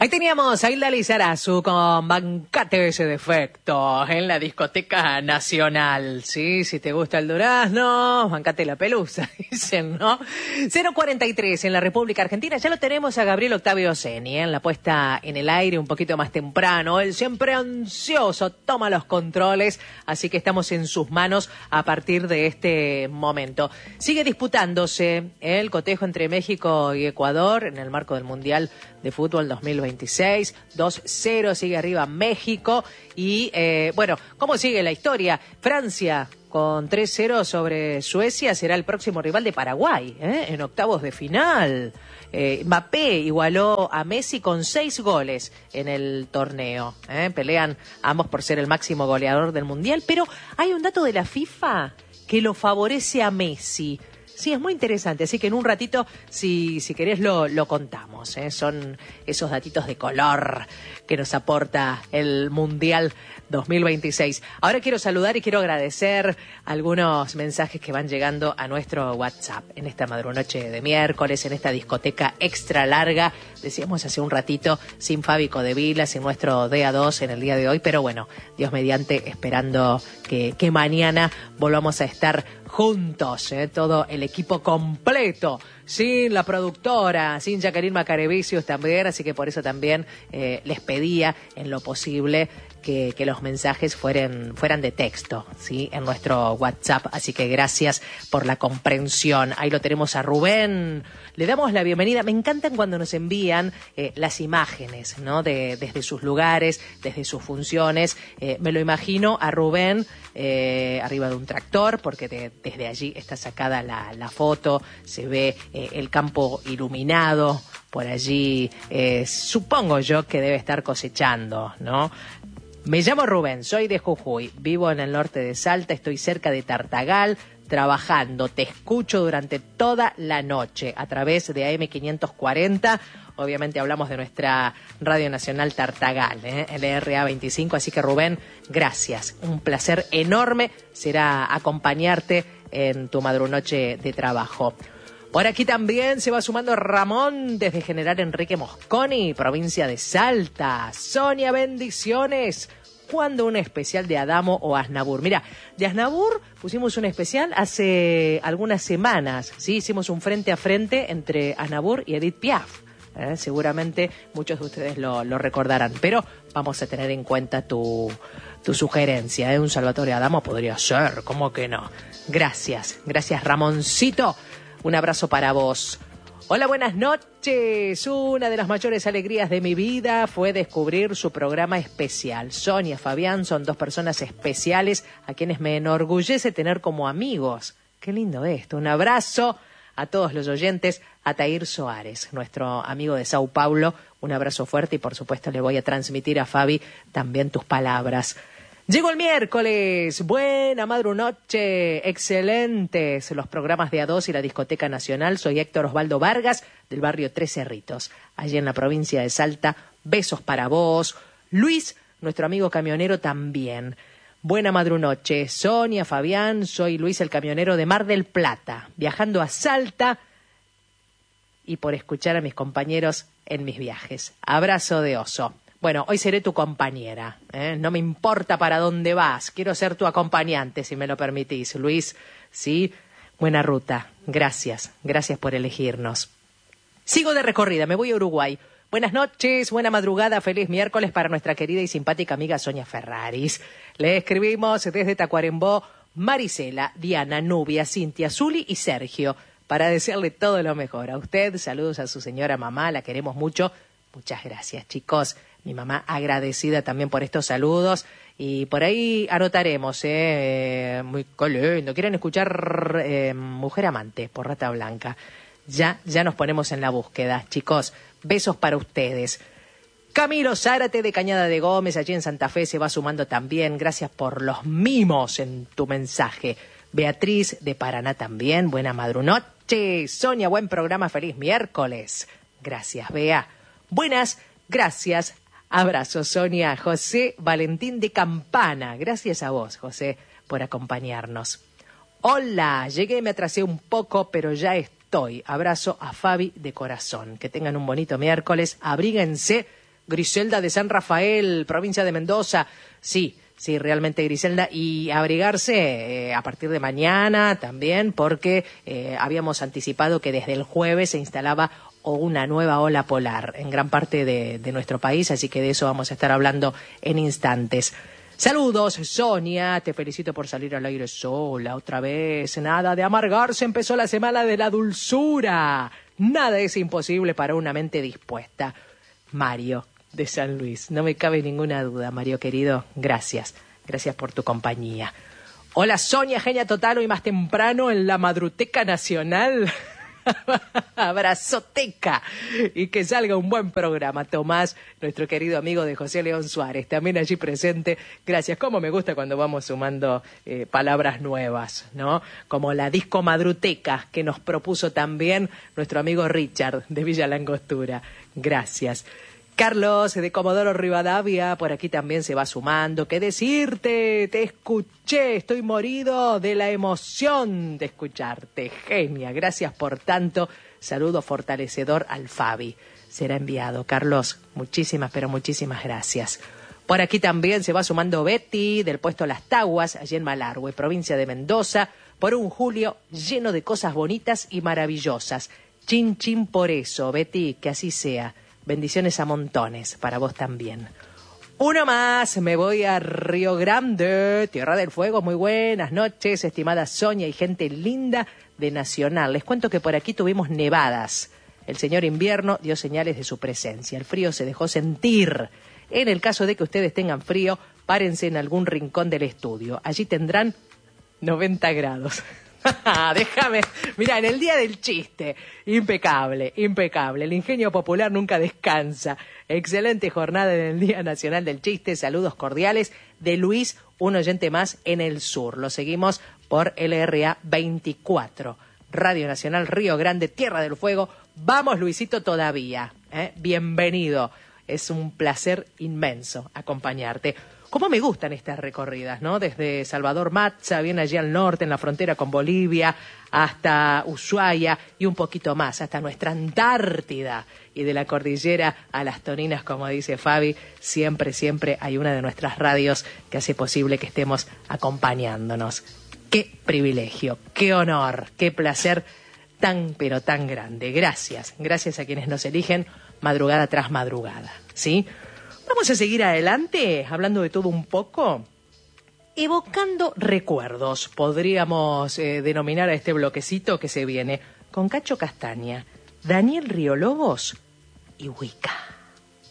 Ahí teníamos a Hilda Lizarazu con Bancate ese defecto en la discoteca nacional. Sí, si te gusta el durazno, bancate la pelusa, dicen, ¿no? 043 en la República Argentina. Ya lo tenemos a Gabriel Octavio Zeni, en la puesta en el aire un poquito más temprano. Él siempre ansioso, toma los controles, así que estamos en sus manos a partir de este momento. Sigue disputándose el cotejo entre México y Ecuador en el marco del Mundial de Fútbol 2026, 2-0, sigue arriba México y, bueno, ¿cómo sigue la historia? Francia con 3-0 sobre Suecia será el próximo rival de Paraguay, en octavos de final. Mbappé igualó a Messi con 6 goles en el torneo. Pelean ambos por ser el máximo goleador del Mundial, pero hay un dato de la FIFA que lo favorece a Messi. Sí, es muy interesante, así que en un ratito, si querés, lo contamos. Son esos datitos de color que nos aporta el Mundial 2026. Ahora quiero saludar y quiero agradecer algunos mensajes que van llegando a nuestro WhatsApp en esta madrunoche de miércoles, en esta discoteca extra larga. Decíamos hace un ratito, sin Fabi Codevila, sin nuestro DA2 en el día de hoy, pero bueno, Dios mediante, esperando que mañana volvamos a estar juntos, todo el equipo completo, sin la productora, sin Jacqueline Macarevicius también, así que por eso también les pedía en lo posible que los mensajes fueran de texto, ¿sí? En nuestro WhatsApp, así que gracias por la comprensión. Ahí lo tenemos a Rubén, le damos la bienvenida. Me encantan cuando nos envían las imágenes, ¿no? Desde sus lugares, desde sus funciones. Me lo imagino a Rubén arriba de un tractor, porque desde allí está sacada la foto, se ve el campo iluminado, por allí supongo yo que debe estar cosechando, ¿no? Me llamo Rubén, soy de Jujuy, vivo en el norte de Salta, estoy cerca de Tartagal, trabajando, te escucho durante toda la noche a través de AM540, obviamente hablamos de nuestra Radio Nacional Tartagal, LRA 25, así que Rubén, gracias, un placer enorme será acompañarte en tu madrunoche de trabajo. Por aquí también se va sumando Ramón desde General Enrique Mosconi, provincia de Salta. Sonia, bendiciones. ¿Cuándo un especial de Adamo o Aznavour? Mira, de Aznavour pusimos un especial hace algunas semanas, ¿sí? Hicimos un frente a frente entre Aznavour y Edith Piaf. Seguramente muchos de ustedes lo recordarán, pero vamos a tener en cuenta tu sugerencia. Un Salvatore Adamo podría ser, ¿cómo que no? Gracias Ramoncito. Un abrazo para vos. Hola, buenas noches. Una de las mayores alegrías de mi vida fue descubrir su programa especial. Sonia, Fabián son dos personas especiales a quienes me enorgullece tener como amigos. Qué lindo esto. Un abrazo a todos los oyentes. A Tair Soares, nuestro amigo de Sao Paulo. Un abrazo fuerte y por supuesto le voy a transmitir a Fabi también tus palabras. Llegó el miércoles, buena madrunoche, excelentes los programas de A2 y la Discoteca Nacional. Soy Héctor Osvaldo Vargas, del barrio Tres Cerritos, allí en la provincia de Salta. Besos para vos. Luis, nuestro amigo camionero, también. Buena madrunoche, Sonia, Fabián, soy Luis el camionero de Mar del Plata, viajando a Salta y por escuchar a mis compañeros en mis viajes. Abrazo de oso. Bueno, hoy seré tu compañera, no me importa para dónde vas, quiero ser tu acompañante, si me lo permitís. Luis, sí, buena ruta, gracias por elegirnos. Sigo de recorrida, me voy a Uruguay. Buenas noches, buena madrugada, feliz miércoles para nuestra querida y simpática amiga Sonia Ferraris. Le escribimos desde Tacuarembó, Marisela, Diana, Nubia, Cintia, Zuli y Sergio, para desearle todo lo mejor. A usted, saludos a su señora mamá, la queremos mucho. Muchas gracias, chicos. Mi mamá agradecida también por estos saludos y por ahí anotaremos, muy lindo. ¿Quieren escuchar Mujer Amante por Rata Blanca? Ya nos ponemos en la búsqueda, chicos. Besos para ustedes. Camilo Zárate de Cañada de Gómez, allí en Santa Fe, se va sumando también. Gracias por los mimos en tu mensaje. Beatriz de Paraná también, buena madrunoche. Sonia, buen programa, feliz miércoles. Gracias, Bea. Buenas, gracias. Abrazo, Sonia. José Valentín de Campana. Gracias a vos, José, por acompañarnos. Hola, llegué, me atrasé un poco, pero ya estoy. Abrazo a Fabi de corazón. Que tengan un bonito miércoles. Abríguense Griselda de San Rafael, provincia de Mendoza. Sí, realmente Griselda, y abrigarse a partir de mañana también, porque habíamos anticipado que desde el jueves se instalaba una nueva ola polar en gran parte de nuestro país, así que de eso vamos a estar hablando en instantes. Saludos, Sonia, te felicito por salir al aire sola otra vez. Nada de amargarse, empezó la semana de la dulzura. Nada es imposible para una mente dispuesta. Mario, de San Luis, no me cabe ninguna duda, Mario querido, gracias por tu compañía. Hola Sonia, genia total, hoy más temprano en la Madruteca Nacional. Abrazoteca, y que salga un buen programa. Tomás, nuestro querido amigo de José León Suárez, también allí presente. Gracias, como me gusta cuando vamos sumando palabras nuevas, ¿no? Como la disco Madruteca que nos propuso también nuestro amigo Richard de Villa Langostura. Gracias. Carlos de Comodoro Rivadavia, por aquí también se va sumando. ¿Qué decirte? Te escuché, estoy morido de la emoción de escucharte. Genia, gracias por tanto. Saludo fortalecedor al Fabi. Será enviado, Carlos. Muchísimas, pero muchísimas gracias. Por aquí también se va sumando Betty, del puesto Las Taguas, allí en Malargüe, provincia de Mendoza, por un julio lleno de cosas bonitas y maravillosas. Chin, chin por eso, Betty, que así sea. Bendiciones a montones, para vos también. Uno más, me voy a Río Grande, Tierra del Fuego. Muy buenas noches, estimada Sonia y gente linda de Nacional. Les cuento que por aquí tuvimos nevadas. El señor invierno dio señales de su presencia. El frío se dejó sentir. En el caso de que ustedes tengan frío, párense en algún rincón del estudio. Allí tendrán 90 grados. Déjame, mira, en el día del chiste, impecable, el ingenio popular nunca descansa. Excelente jornada en el Día Nacional del Chiste. Saludos cordiales de Luis, un oyente más en el sur. Lo seguimos por LRA 24, Radio Nacional Río Grande, Tierra del Fuego. Vamos, Luisito, todavía, bienvenido, es un placer inmenso acompañarte. Cómo me gustan estas recorridas, ¿no? Desde Salvador Matza, bien allí al norte, en la frontera con Bolivia, hasta Ushuaia y un poquito más, hasta nuestra Antártida. Y de la cordillera a las Toninas, como dice Fabi, siempre hay una de nuestras radios que hace posible que estemos acompañándonos. Qué privilegio, qué honor, qué placer tan, pero tan grande. Gracias a quienes nos eligen madrugada tras madrugada, ¿sí? Vamos a seguir adelante, hablando de todo un poco, evocando recuerdos, podríamos denominar a este bloquecito que se viene, con Cacho Castaña, Daniel Río Lobos y Wicca.